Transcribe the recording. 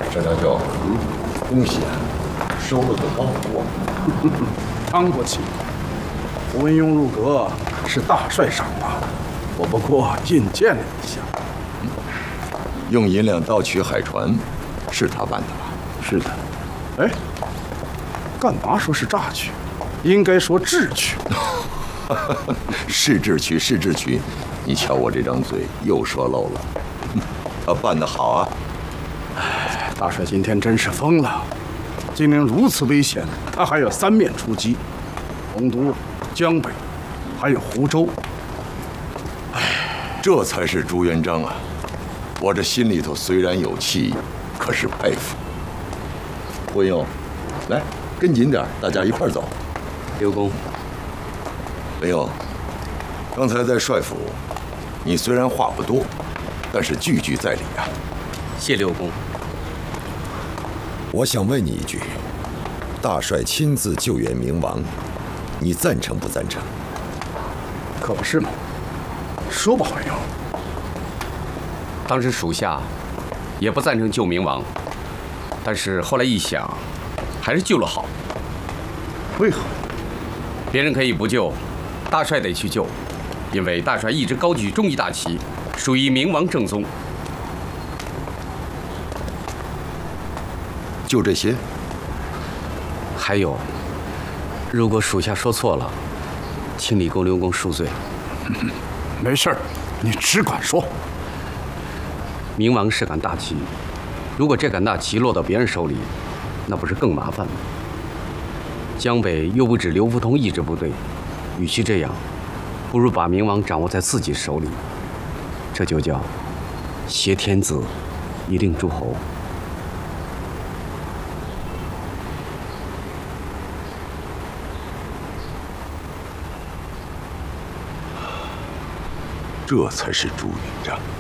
张教授，恭喜啊，收了个高官。 常不起，吴文庸入阁是大帅赏的，我不过觐见了一下。 用银两盗取海船，是他办的吧？ 是的。哎，干嘛说是诈取？应该说智取。 是智取，是智取。你瞧我这张嘴又说漏了。他办得好啊！ 哎，大帅今天真是疯了。金陵如此危险，他还要三面出击，洪都、江北，还有湖州。 这才是朱元璋啊！我这心里头虽然有气，可是佩服。文勇，来跟紧点，大家一块儿走。 刘公， 文勇，刚才在帅府，你虽然话不多，但是句句在理啊。 谢刘公。 我想问你一句：大帅亲自救援明王，你赞成不赞成？ 可不是嘛。说吧，怀勇。 当时属下也不赞成救明王，但是后来一想，还是救了好。 为何？ 别人可以不救，大帅得去救，因为大帅一直高举忠义大旗，属于明王正宗。 就这些？ 还有，如果属下说错了，请李公、刘公恕罪。 没事儿，你只管说。 明王是杆大旗，如果这杆大旗落到别人手里，那不是更麻烦吗？江北又不止刘福通一支部队，与其这样，不如把明王掌握在自己手里，这就叫挟天子以令诸侯。 这才是朱元璋。